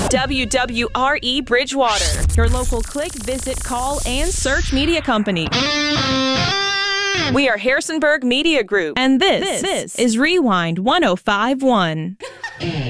WWRE Bridgewater, your local click, visit, call, and search media company. We are Harrisonburg Media Group, and this is Rewind 105.1.